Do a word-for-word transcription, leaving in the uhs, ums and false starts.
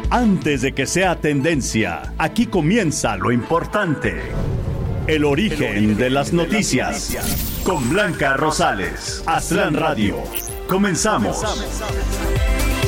Antes de que sea tendencia, aquí comienza lo importante. El origen, El origen de las noticias. De las noticias. Con Blanca Rosales. Aztlán Radio. Comenzamos. Comenzamos.